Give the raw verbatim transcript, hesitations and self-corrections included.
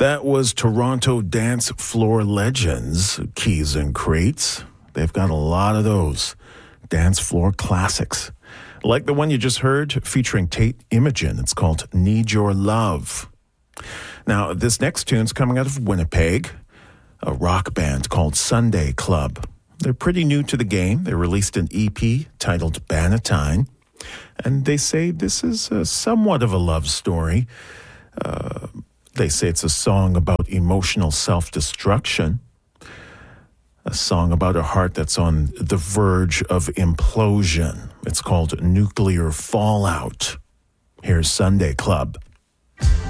That was Toronto dance floor legends, Keys and Crates. They've got a lot of those dance floor classics. Like the one you just heard featuring Tate Imogen. It's called Need Your Love. Now, this next tune's coming out of Winnipeg, a rock band called Sunday Club. They're pretty new to the game. They released an E P titled Bannatyne, and they say this is a, somewhat of a love story. Uh, they say it's a song about emotional self-destruction, a song about a heart that's on the verge of implosion. It's called Nuclear Fallout. Here's Sunday Club.